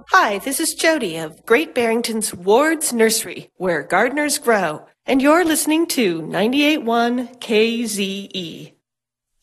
Hi, this is Jody of Great Barrington's Ward's Nursery, where gardeners grow, and you're listening to 98.1 KZE.